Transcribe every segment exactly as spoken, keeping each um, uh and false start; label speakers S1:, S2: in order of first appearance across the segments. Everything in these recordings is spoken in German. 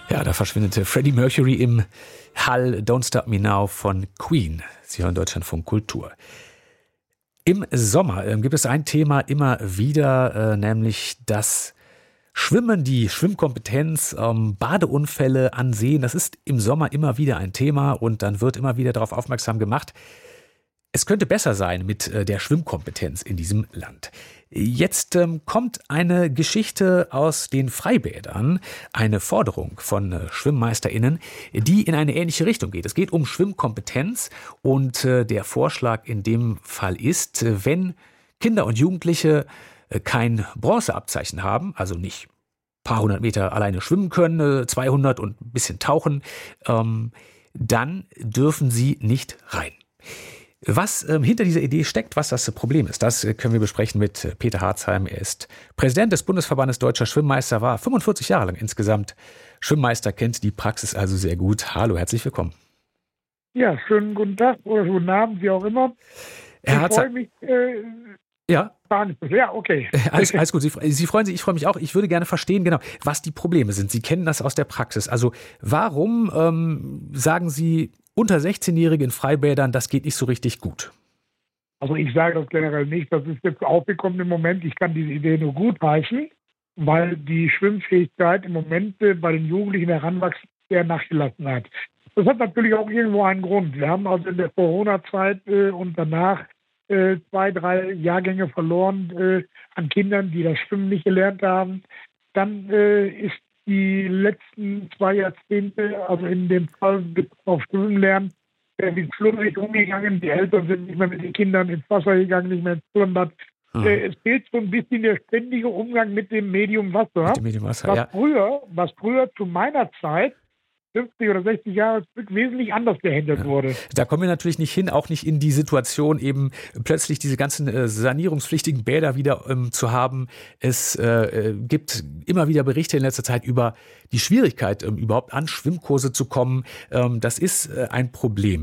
S1: Ja, da verschwindete Freddie Mercury im Hall Don't Stop Me Now von Queen. Sie hören Deutschlandfunk Kultur. Im Sommer äh, gibt es ein Thema immer wieder, äh, nämlich das Schwimmen, die Schwimmkompetenz, ähm, Badeunfälle ansehen. Das ist im Sommer immer wieder ein Thema und dann wird immer wieder darauf aufmerksam gemacht, es könnte besser sein mit äh, der Schwimmkompetenz in diesem Land. Jetzt ähm, kommt eine Geschichte aus den Freibädern, eine Forderung von äh, SchwimmmeisterInnen, die in eine ähnliche Richtung geht. Es geht um Schwimmkompetenz und äh, der Vorschlag in dem Fall ist, äh, wenn Kinder und Jugendliche äh, kein Bronzeabzeichen haben, also nicht ein paar hundert Meter alleine schwimmen können, äh, zweihundert und ein bisschen tauchen, ähm, dann dürfen sie nicht rein. Was ähm, hinter dieser Idee steckt, was das Problem ist, das äh, können wir besprechen mit äh, Peter Harzheim. Er ist Präsident des Bundesverbandes Deutscher Schwimmmeister, war fünfundvierzig Jahre lang insgesamt Schwimmmeister, kennt die Praxis also sehr gut. Hallo, herzlich willkommen.
S2: Ja, schönen guten Tag oder guten Abend, wie auch immer.
S1: Herr
S2: ich freue mich. Äh,
S1: ja.
S2: Ja, okay.
S1: Alles, alles gut. Sie, Sie freuen sich, ich freue mich auch. Ich würde gerne verstehen, genau, was die Probleme sind. Sie kennen das aus der Praxis. Also warum ähm, sagen Sie, unter sechzehnjährige in Freibädern, das geht nicht so richtig gut?
S2: Also ich sage das generell nicht. Das ist jetzt aufgekommen im Moment. Ich kann diese Idee nur gutheißen, weil die Schwimmfähigkeit im Moment äh, bei den Jugendlichen Heranwachsenden sehr nachgelassen hat. Das hat natürlich auch irgendwo einen Grund. Wir haben also in der Corona-Zeit äh, und danach äh, zwei, drei Jahrgänge verloren äh, an Kindern, die das Schwimmen nicht gelernt haben. Dann äh, ist die letzten zwei Jahrzehnte, also in dem Fall auf Schwimmen lernen, äh, wie schludrig umgegangen. Die Eltern sind nicht mehr mit den Kindern ins Wasser gegangen, nicht mehr ins Schwimmbad. Mhm. Äh, es fehlt so ein bisschen der ständige Umgang mit dem Medium Wasser.
S1: Mit dem Medium Wasser,
S2: was
S1: ja.
S2: Früher, was früher zu meiner Zeit fünfzig oder sechzig Jahre zurück wesentlich anders gehandelt
S1: ja.
S2: wurde.
S1: Da kommen wir natürlich nicht hin, auch nicht in die Situation, eben plötzlich diese ganzen äh, sanierungspflichtigen Bäder wieder ähm, zu haben. Es äh, gibt immer wieder Berichte in letzter Zeit über die Schwierigkeit, ähm, überhaupt an Schwimmkurse zu kommen. Ähm, das ist äh, ein Problem.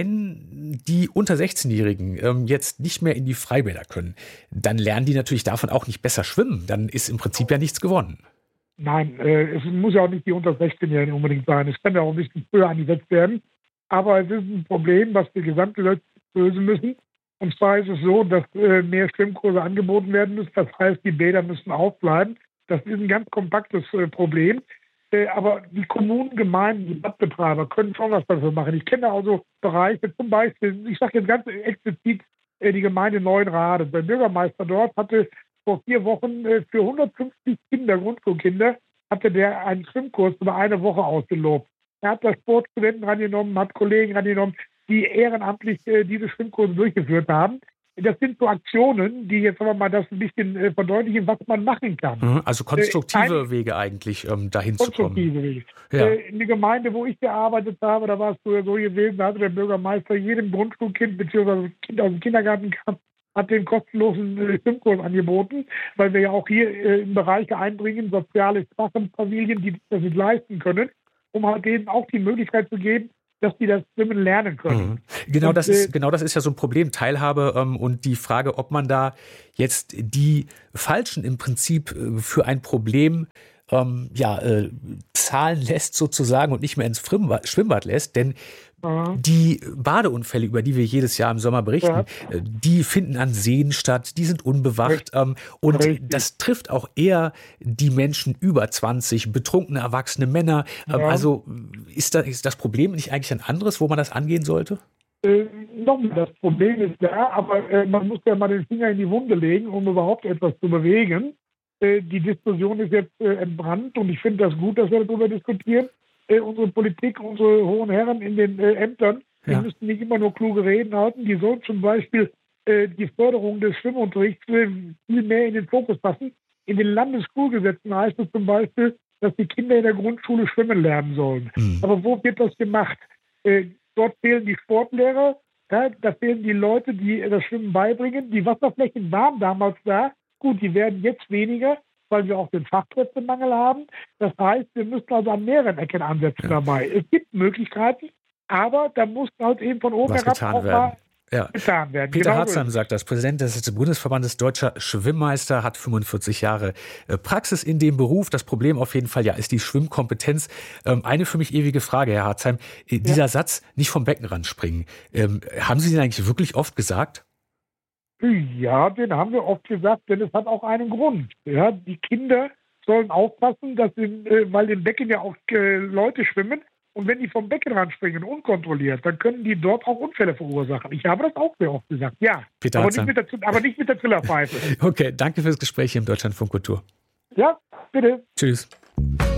S1: Wenn die unter sechzehnjährigen ähm, jetzt nicht mehr in die Freibäder können, dann lernen die natürlich davon auch nicht besser schwimmen. Dann ist im Prinzip ja nichts gewonnen.
S2: Nein, äh, es muss ja auch nicht die unter sechzehnjährigen unbedingt sein. Es kann ja auch ein bisschen früher angesetzt werden. Aber es ist ein Problem, was wir gesamtgesellschaftlich lösen müssen. Und zwar ist es so, dass äh, mehr Schwimmkurse angeboten werden müssen. Das heißt, die Bäder müssen aufbleiben. Das ist ein ganz kompaktes äh, Problem. Äh, aber die Kommunen, Gemeinden, die Badbetreiber können schon was dafür machen. Ich kenne also Bereiche, zum Beispiel, ich sage jetzt ganz explizit, äh, die Gemeinde Neuenrade. Der Bürgermeister dort hatte vor vier Wochen äh, für hundertfünfzig Kinder, Grundschulkinder, hatte der einen Schwimmkurs über eine Woche ausgelobt. Er hat da Sportstudenten rangenommen, hat Kollegen rangenommen, die ehrenamtlich äh, diese Schwimmkurse durchgeführt haben. Das sind so Aktionen, die jetzt aber mal das ein bisschen äh, verdeutlichen, was man machen kann.
S1: Also konstruktive äh, Wege eigentlich, um dahin zu kommen. Konstruktive Wege. Ja. Äh,
S2: in der Gemeinde, wo ich gearbeitet habe, da war es früher so gewesen, da hatte der Bürgermeister jedem Grundschulkind bzw. Kind aus dem Kindergarten kam, hat den kostenlosen äh, Schwimmkurs angeboten, weil wir ja auch hier äh, in Bereiche einbringen, soziale schwache Familien, die das nicht leisten können, um halt denen auch die Möglichkeit zu geben, dass die das Schwimmen lernen können.
S1: Mhm. Genau,
S2: und,
S1: das ist, genau das ist ja so ein Problem, Teilhabe ähm, und die Frage, ob man da jetzt die Falschen im Prinzip äh, für ein Problem ähm, ja, äh, zahlen lässt sozusagen und nicht mehr ins Schwimmbad, Schwimmbad lässt, denn mhm. die Badeunfälle, über die wir jedes Jahr im Sommer berichten, ja. äh, die finden an Seen statt, die sind unbewacht ähm, und Richtig. Das trifft auch eher die Menschen über zwanzig, betrunkene, erwachsene Männer. Ähm, ja. Also ist, da, ist das Problem nicht eigentlich ein anderes, wo man das angehen sollte?
S2: Äh, Nochmal, das Problem ist da, aber äh, man muss ja mal den Finger in die Wunde legen, um überhaupt etwas zu bewegen. Äh, die Diskussion ist jetzt äh, entbrannt und ich finde das gut, dass wir darüber diskutieren. Äh, unsere Politik, unsere hohen Herren in den äh, Ämtern, die ja. müssen nicht immer nur kluge Reden halten, die sollen zum Beispiel äh, die Förderung des Schwimmunterrichts äh, viel mehr in den Fokus passen. In den Landesschulgesetzen heißt es zum Beispiel, dass die Kinder in der Grundschule schwimmen lernen sollen. Mhm. Aber wo wird das gemacht? Äh, dort fehlen die Sportlehrer, ja, da fehlen die Leute, die das Schwimmen beibringen. Die Wasserflächen waren damals da. Gut, die werden jetzt weniger, weil wir auch den Fachkräftemangel haben. Das heißt, wir müssen also an mehreren Ecken ansetzen ja. dabei. Es gibt Möglichkeiten, aber da muss halt eben von oben
S1: Was
S2: herab
S1: getan
S2: auch
S1: werden.
S2: mal
S1: ja.
S2: getan werden.
S1: Peter
S2: genau
S1: Hartzheim sagt das, Präsident des Bundesverbandes Deutscher Schwimmmeister, hat fünfundvierzig Jahre Praxis in dem Beruf. Das Problem auf jeden Fall ja ist die Schwimmkompetenz. Ähm, eine für mich ewige Frage, Herr Hartzheim. Dieser ja. Satz, nicht vom Beckenrand springen, ähm, haben Sie den eigentlich wirklich oft gesagt?
S2: Ja, den haben wir oft gesagt, denn es hat auch einen Grund. Ja, die Kinder sollen aufpassen, dass in, äh, weil im Becken ja auch äh, Leute schwimmen. Und wenn die vom Beckenrand springen, unkontrolliert, dann können die dort auch Unfälle verursachen. Ich habe das auch sehr oft gesagt, ja.
S1: Peter
S2: aber, nicht mit der, aber nicht mit der Trillerpfeife.
S1: Okay, danke fürs Gespräch hier im Deutschlandfunk Kultur.
S2: Ja, bitte.
S1: Tschüss.